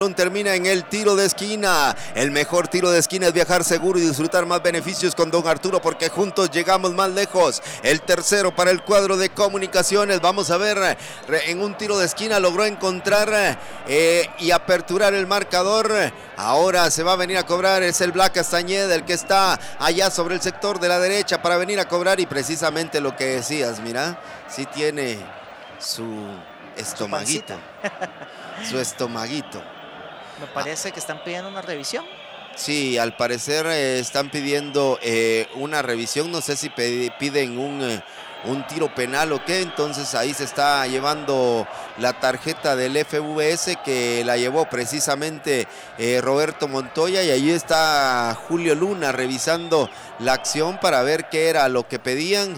Termina en el tiro de esquina. El mejor tiro de esquina es viajar seguro y disfrutar más beneficios con Don Arturo, porque juntos llegamos más lejos. El tercero para el cuadro de Comunicaciones. Vamos a ver, en un tiro de esquina logró encontrar y aperturar el marcador. Ahora se va a venir a cobrar, es el Black Castañeda el que está allá sobre el sector de la derecha para venir a cobrar, y precisamente lo que decías, mira, sí tiene su estomaguito. Su estomaguito. Me parece que están pidiendo una revisión. Sí, al parecer están pidiendo una revisión. No sé si piden un tiro penal o qué. Entonces ahí se está llevando la tarjeta del FVS, que la llevó precisamente Roberto Montoya. Y ahí está Julio Luna revisando la acción para ver qué era lo que pedían.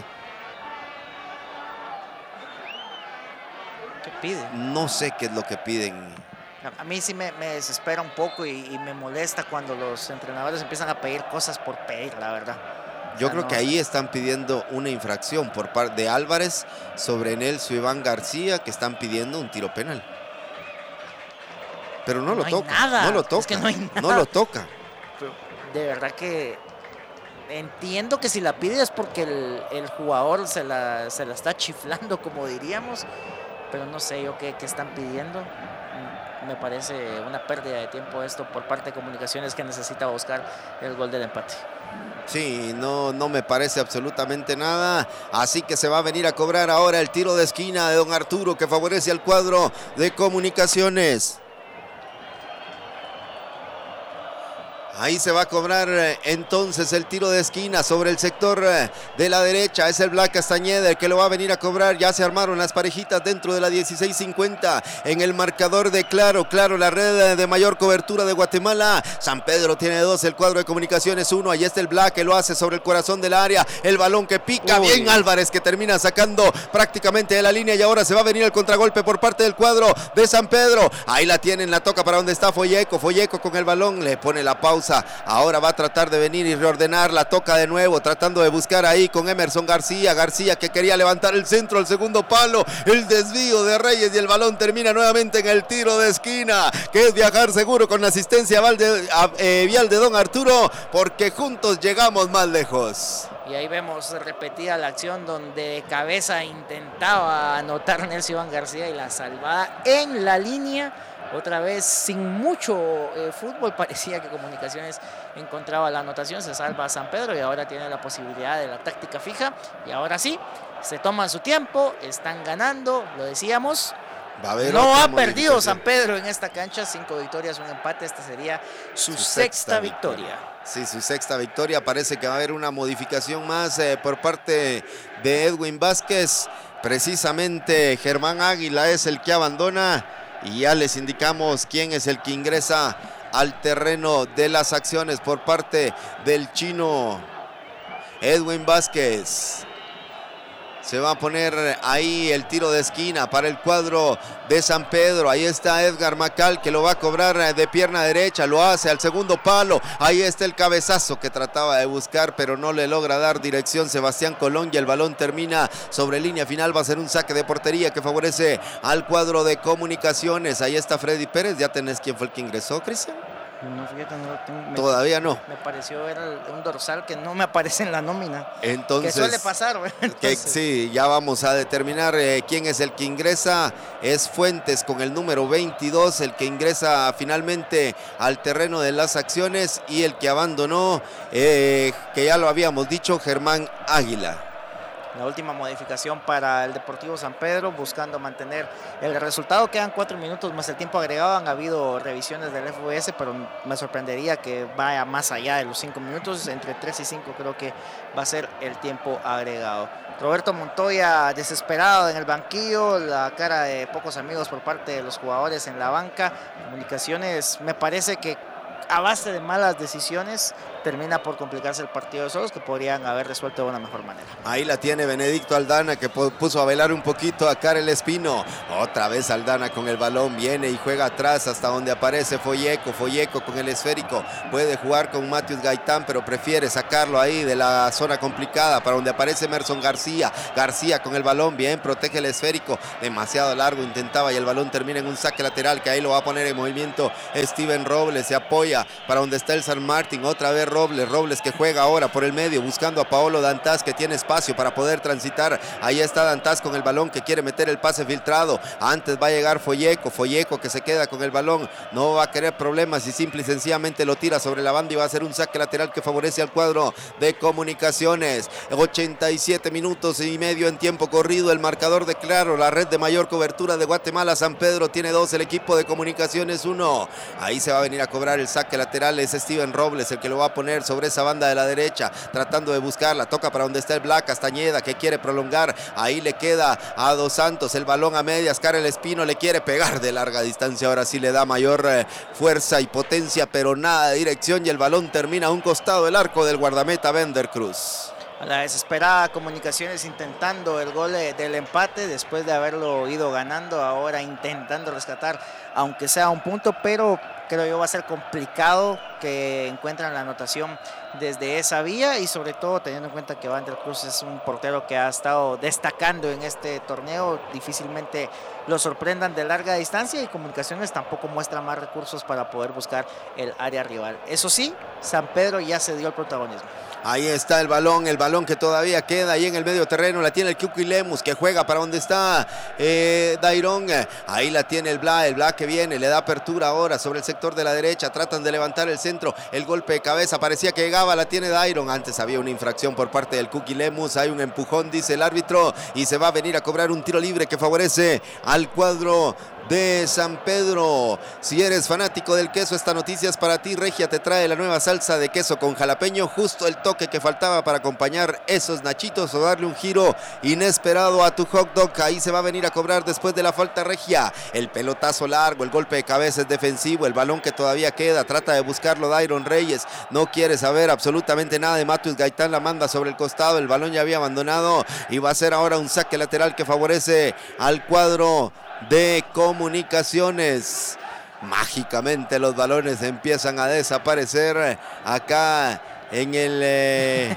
¿Qué piden? No sé qué es lo que piden. A mí sí me desespera un poco y me molesta cuando los entrenadores empiezan a pedir cosas por pedir, la verdad. Yo creo que ahí están pidiendo una infracción por parte de Álvarez sobre Nelson Iván García, que están pidiendo un tiro penal. Pero no lo toca. Nada. No lo toca. Es que no hay nada. No lo toca. Pero de verdad que entiendo que si la pide es porque el jugador se la está chiflando, como diríamos. Pero no sé yo qué están pidiendo. Me parece una pérdida de tiempo esto por parte de Comunicaciones, que necesita buscar el gol del empate. Sí, no me parece absolutamente nada. Así que se va a venir a cobrar ahora el tiro de esquina de Don Arturo, que favorece al cuadro de Comunicaciones. Ahí se va a cobrar entonces el tiro de esquina sobre el sector de la derecha. Es el Black Castañeda el que lo va a venir a cobrar. Ya se armaron las parejitas dentro de la 16:50 en el marcador de Claro, la red de mayor cobertura de Guatemala. San Pedro tiene 2, el cuadro de Comunicaciones 1. Ahí está el Black, que lo hace sobre el corazón del área. El balón que pica bien Álvarez, que termina sacando prácticamente de la línea, y ahora se va a venir el contragolpe por parte del cuadro de San Pedro. Ahí la tienen, la toca para donde está Folleco con el balón, le pone la pausa. Ahora va a tratar de venir y reordenar, la toca de nuevo, tratando de buscar ahí con Emerson García, que quería levantar el centro al segundo palo, el desvío de Reyes, y el balón termina nuevamente en el tiro de esquina, que es viajar seguro con la asistencia vial de Don Arturo, porque juntos llegamos más lejos. Y ahí vemos repetida la acción donde de cabeza intentaba anotar Nelson Iván García, y la salvada en la línea. Otra vez, sin mucho fútbol, parecía que Comunicaciones encontraba la anotación. Se salva a San Pedro y ahora tiene la posibilidad de la táctica fija. Y ahora sí, se toman su tiempo, están ganando, lo decíamos. No ha perdido San Pedro en esta cancha, 5 victorias, un empate. Esta sería su sexta victoria. Sí, su sexta victoria. Parece que va a haber una modificación más por parte de Edwin Vázquez. Precisamente Germán Águila es el que abandona. Y ya les indicamos quién es el que ingresa al terreno de las acciones por parte del chino Edwin Vázquez. Se va a poner ahí el tiro de esquina para el cuadro de San Pedro. Ahí está Edgar Macal, que lo va a cobrar de pierna derecha. Lo hace al segundo palo. Ahí está el cabezazo que trataba de buscar, pero no le logra dar dirección Sebastián Colón. Y el balón termina sobre línea final. Va a ser un saque de portería que favorece al cuadro de Comunicaciones. Ahí está Freddy Pérez. ¿Ya tenés quién fue el que ingresó, Cristian? No, fíjate, no lo tengo. Todavía no. Me pareció ver un dorsal que no me aparece en la nómina. Entonces, que suele pasar. Que, sí, ya vamos a determinar quién es el que ingresa. Es Fuentes con el número 22, el que ingresa finalmente al terreno de las acciones, y el que abandonó, que ya lo habíamos dicho, Germán Águila. La última modificación para el Deportivo San Pedro, buscando mantener el resultado. Quedan 4 minutos más el tiempo agregado. Han habido revisiones del FVS, pero me sorprendería que vaya más allá de los 5 minutos. Entre 3 y 5 creo que va a ser el tiempo agregado. Roberto Montoya desesperado en el banquillo, la cara de pocos amigos por parte de los jugadores en la banca. Comunicaciones, me parece que a base de malas decisiones termina por complicarse el partido de solos que podrían haber resuelto de una mejor manera. Ahí la tiene Benedicto Aldana, que puso a velar un poquito a Karel Espino. Otra vez Aldana con el balón, viene y juega atrás hasta donde aparece Folleco. Folleco con el esférico, puede jugar con Matius Gaitán, pero prefiere sacarlo ahí de la zona complicada para donde aparece Emerson García. García con el balón, bien, protege el esférico, demasiado largo intentaba y el balón termina en un saque lateral que ahí lo va a poner en movimiento Steven Robles. Se apoya para donde está el San Martín, otra vez Robles que juega ahora por el medio buscando a Paolo Dantas, que tiene espacio para poder transitar. Ahí está Dantas con el balón, que quiere meter el pase filtrado. Antes va a llegar Folleco que se queda con el balón, no va a querer problemas y simple y sencillamente lo tira sobre la banda y va a ser un saque lateral que favorece al cuadro de Comunicaciones. 87 minutos y medio en tiempo corrido, el marcador de Claro, la red de mayor cobertura de Guatemala. San Pedro tiene 2, el equipo de Comunicaciones 1. Ahí se va a venir a cobrar el saque lateral, es Steven Robles el que lo va a poner sobre esa banda de la derecha, tratando de buscarla, toca para donde está el Black Castañeda, que quiere prolongar, ahí le queda a Dos Santos, el balón a medias, Karel Espino le quiere pegar de larga distancia, ahora sí le da mayor fuerza y potencia, pero nada de dirección y el balón termina a un costado del arco del guardameta Bender Cruz. A la desesperada Comunicaciones intentando el gol del empate después de haberlo ido ganando, ahora intentando rescatar aunque sea un punto, pero creo yo va a ser complicado que encuentren la anotación desde esa vía y sobre todo teniendo en cuenta que Bender Cruz es un portero que ha estado destacando en este torneo, difícilmente lo sorprendan de larga distancia y Comunicaciones tampoco muestra más recursos para poder buscar el área rival. Eso sí, San Pedro ya se dio el protagonismo. Ahí está el balón que todavía queda ahí en el medio terreno, la tiene el Kuki Lemus, que juega para donde está Dairon. Ahí la tiene el Black que viene, le da apertura ahora sobre el sector de la derecha, tratan de levantar el centro, el golpe de cabeza, parecía que llegaba, la tiene Dairon, antes había una infracción por parte del Kuki Lemus, hay un empujón, dice el árbitro, y se va a venir a cobrar un tiro libre que favorece al cuadro de San Pedro. Si eres fanático del queso, esta noticia es para ti. Regia te trae la nueva salsa de queso con jalapeño, justo el toque que faltaba para acompañar esos nachitos o darle un giro inesperado a tu hot dog. Ahí se va a venir a cobrar después de la falta regia, el pelotazo largo, el golpe de cabeza es defensivo, el balón que todavía queda, trata de buscarlo Dairon Reyes, no quiere saber absolutamente nada de Matius Gaitán, la manda sobre el costado, el balón ya había abandonado y va a ser ahora un saque lateral que favorece al cuadro de Comunicaciones. Mágicamente los balones empiezan a desaparecer acá en el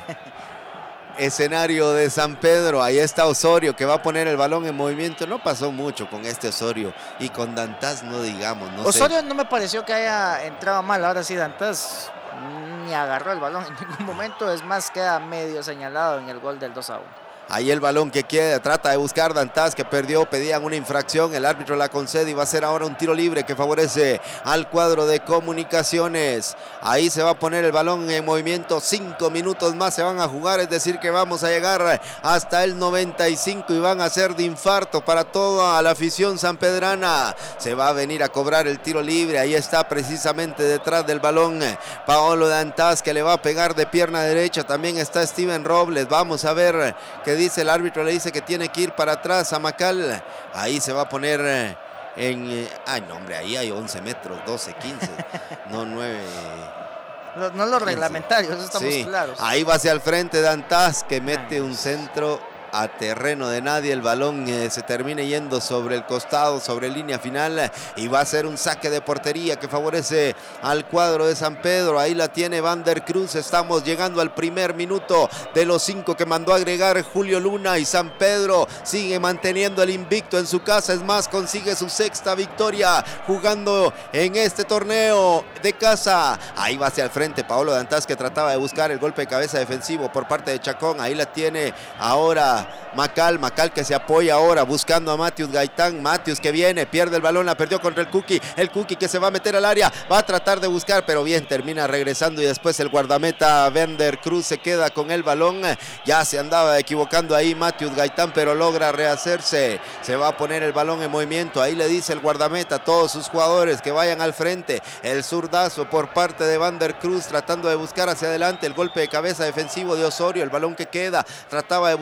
escenario de San Pedro. Ahí está Osorio que va a poner el balón en movimiento. No pasó mucho con este Osorio y con Dantas no digamos. Osorio no me pareció que haya entrado mal. Ahora sí Dantas ni agarró el balón en ningún momento. Es más, queda medio señalado en el gol del 2-1. Ahí el balón que queda, trata de buscar Dantas, que perdió, pedían una infracción, el árbitro la concede y va a ser ahora un tiro libre que favorece al cuadro de Comunicaciones. Ahí se va a poner el balón en movimiento, 5 minutos más se van a jugar, es decir que vamos a llegar hasta el 95 y van a ser de infarto para toda la afición sanpedrana. Se va a venir a cobrar el tiro libre, ahí está precisamente detrás del balón Paolo Dantas, que le va a pegar de pierna derecha, también está Steven Robles, vamos a ver qué dice el árbitro, le dice que tiene que ir para atrás a Macal. Ahí se va a poner en... ay, no, hombre, ahí hay 11 metros, 12, 15, no 9... No los reglamentarios, eso estamos claros. Ahí va hacia el frente Dantas, que mete un centro a terreno de nadie, el balón se termina yendo sobre el costado, sobre línea final y va a ser un saque de portería que favorece al cuadro de San Pedro. Ahí la tiene Bender Cruz, estamos llegando al primer minuto de los 5 que mandó a agregar Julio Luna y San Pedro sigue manteniendo el invicto en su casa, es más, consigue su 6ª victoria jugando en este torneo de casa. Ahí va hacia el frente Paolo Dantas, que trataba de buscar el golpe de cabeza defensivo por parte de Chacón, ahí la tiene ahora Macal que se apoya ahora buscando a Matius Gaitán, Matius que viene, pierde el balón, la perdió contra el Kuki que se va a meter al área, va a tratar de buscar, pero bien, termina regresando y después el guardameta Bender Cruz se queda con el balón, ya se andaba equivocando ahí Matius Gaitán, pero logra rehacerse, se va a poner el balón en movimiento, ahí le dice el guardameta a todos sus jugadores que vayan al frente, el zurdazo por parte de Bender Cruz tratando de buscar hacia adelante, el golpe de cabeza defensivo de Osorio, el balón que queda, trataba de buscarlo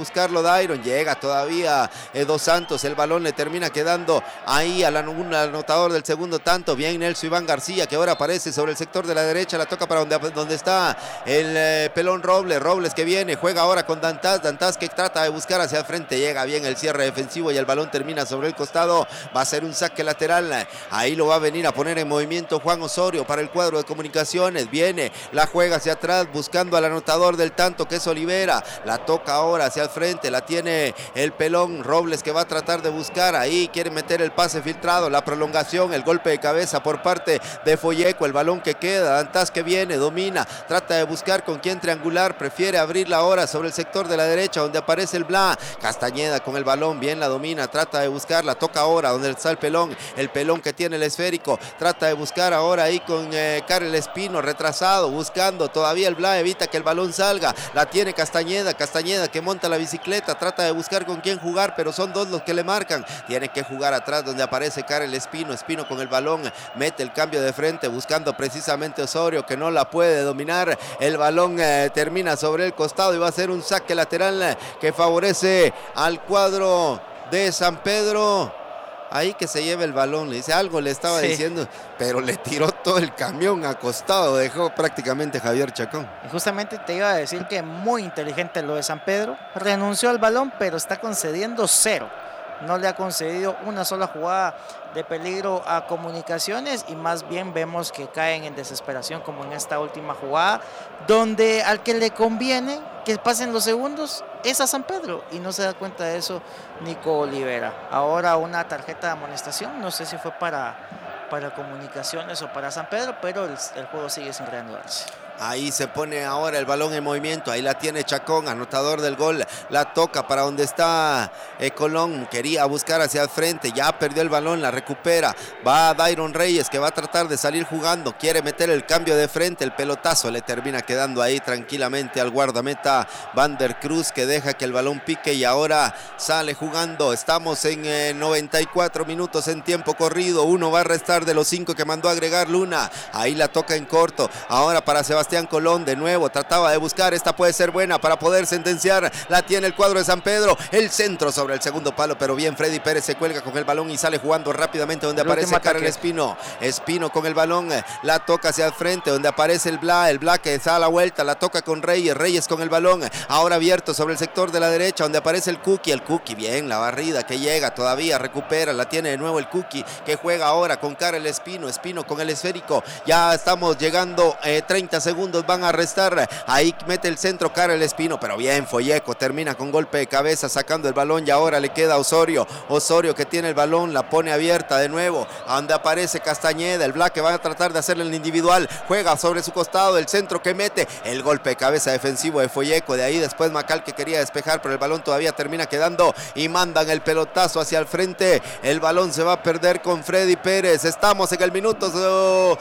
Dairon, llega todavía Dos Santos, el balón le termina quedando ahí al anotador del segundo tanto, bien Nelson Iván García, que ahora aparece sobre el sector de la derecha, la toca para donde está el pelón Robles que viene, juega ahora con Dantas que trata de buscar hacia el frente, llega bien el cierre defensivo y el balón termina sobre el costado, va a ser un saque lateral, ahí lo va a venir a poner en movimiento Juan Osorio para el cuadro de Comunicaciones, viene, la juega hacia atrás buscando al anotador del tanto que es Olivera, la toca ahora hacia el frente, la tiene el pelón Robles que va a tratar de buscar, ahí quiere meter el pase filtrado, la prolongación, el golpe de cabeza por parte de Folleco, el balón que queda, Dantas que viene, domina, trata de buscar con quién triangular, prefiere abrirla ahora sobre el sector de la derecha donde aparece el Bla, Castañeda con el balón, bien la domina, trata de buscar, la toca ahora donde está el pelón que tiene el esférico, trata de buscar ahora ahí con Karel Espino, retrasado, buscando, todavía el Bla evita que el balón salga, la tiene Castañeda que monta la bicicleta, trata de buscar con quién jugar, pero son dos los que le marcan, tiene que jugar atrás donde aparece Karel Espino con el balón, mete el cambio de frente, buscando precisamente Osorio, que no la puede dominar, el balón termina sobre el costado y va a ser un saque lateral que favorece al cuadro de San Pedro. Ahí que se lleve el balón, le dice algo, le estaba diciendo, pero le tiró todo el camión acostado, dejó prácticamente Javier Chacón. Y justamente te iba a decir que muy inteligente lo de San Pedro, renunció al balón, pero está concediendo 0. No le ha concedido una sola jugada de peligro a Comunicaciones y más bien vemos que caen en desesperación como en esta última jugada, donde al que le conviene que pasen los segundos es a San Pedro y no se da cuenta de eso Nico Olivera. Ahora una tarjeta de amonestación, no sé si fue para Comunicaciones o para San Pedro, pero el juego sigue sin reanudarse. Ahí se pone ahora el balón en movimiento, ahí la tiene Chacón, anotador del gol, la toca para donde está Colón, quería buscar hacia el frente, ya perdió el balón, la recupera, va Dairon Reyes que va a tratar de salir jugando, quiere meter el cambio de frente, el pelotazo le termina quedando ahí tranquilamente al guardameta Van der Cruz que deja que el balón pique y ahora sale jugando, estamos en 94 minutos en tiempo corrido, uno va a restar de los 5 que mandó a agregar Luna, ahí la toca en corto, ahora para Sebastián Colón de nuevo, trataba de buscar, esta puede ser buena para poder sentenciar, la tiene el cuadro de San Pedro, el centro sobre el segundo palo, pero bien Freddy Pérez se cuelga con el balón y sale jugando rápidamente donde aparece Karel Espino con el balón, la toca hacia el frente donde aparece el Bla que da la vuelta, la toca con Reyes con el balón, ahora abierto sobre el sector de la derecha donde aparece el Cookie, bien la barrida que llega, todavía recupera, la tiene de nuevo el Cookie que juega ahora con Karel Espino con el esférico, ya estamos llegando 30 segundos van a restar, ahí mete el centro Karel Espino, pero bien Folleco termina con golpe de cabeza sacando el balón y ahora le queda Osorio que tiene el balón, la pone abierta de nuevo, a donde aparece Castañeda, el Black que va a tratar de hacerle el individual, juega sobre su costado, el centro que mete, el golpe de cabeza defensivo de Folleco, de ahí después Macal que quería despejar, pero el balón todavía termina quedando y mandan el pelotazo hacia el frente, el balón se va a perder con Freddy Pérez, estamos en el minuto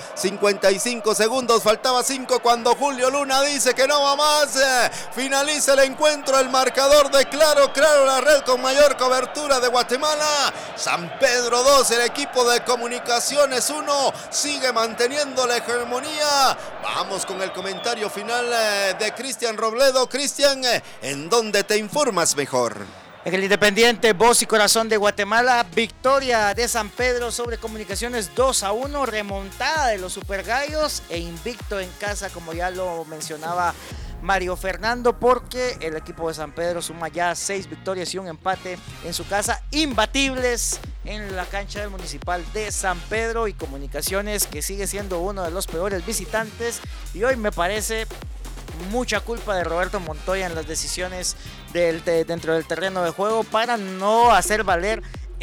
55 segundos, faltaba 5 cuando Julio Luna dice que no va más, finaliza el encuentro, el marcador de Claro, la red con mayor cobertura de Guatemala, San Pedro 2, el equipo de Comunicaciones 1, sigue manteniendo la hegemonía. Vamos con el comentario final de Cristian Robledo. Cristian, ¿en dónde te informas mejor? En el Independiente, voz y corazón de Guatemala, victoria de San Pedro sobre Comunicaciones 2-1, remontada de los Supergallos e invicto en casa, como ya lo mencionaba Mario Fernando, porque el equipo de San Pedro suma ya 6 victorias y un empate en su casa, imbatibles en la cancha del Municipal de San Pedro, y Comunicaciones que sigue siendo uno de los peores visitantes, y hoy me parece mucha culpa de Roberto Montoya en las decisiones dentro del terreno de juego para no hacer valer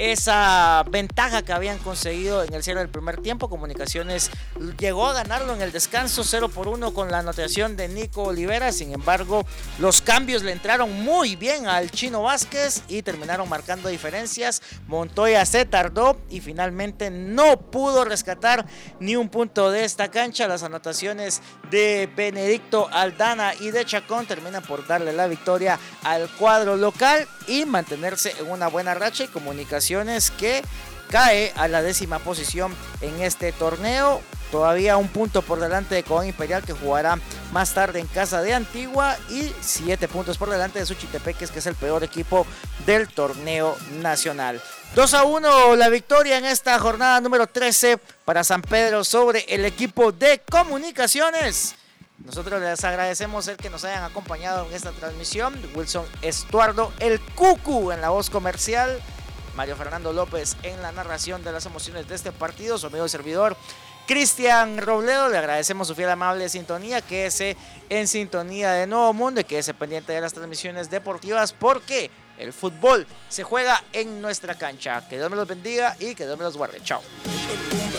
esa ventaja que habían conseguido en el cierre del primer tiempo. Comunicaciones llegó a ganarlo en el descanso 0-1 con la anotación de Nico Olivera. Sin embargo, los cambios le entraron muy bien al Chino Vázquez y terminaron marcando diferencias. Montoya se tardó y finalmente no pudo rescatar ni un punto de esta cancha. Las anotaciones de Benedicto Aldana y de Chacón terminan por darle la victoria al cuadro local y mantenerse en una buena racha, y Comunicaciones que cae a la 10ª posición en este torneo. Todavía un punto por delante de Cobán Imperial, que jugará más tarde en casa de Antigua y 7 puntos por delante de Suchitepeques, que es el peor equipo del torneo nacional. 2-1 la victoria en esta jornada número 13 para San Pedro sobre el equipo de Comunicaciones. Nosotros les agradecemos el que nos hayan acompañado en esta transmisión. Wilson Estuardo, el Cucu en la voz comercial, Mario Fernando López en la narración de las emociones de este partido, su amigo y servidor Cristian Robledo. Le agradecemos su fiel amable sintonía, quédese en sintonía de Nuevo Mundo y quédese pendiente de las transmisiones deportivas, porque el fútbol se juega en nuestra cancha. Que Dios me los bendiga y que Dios me los guarde. Chao.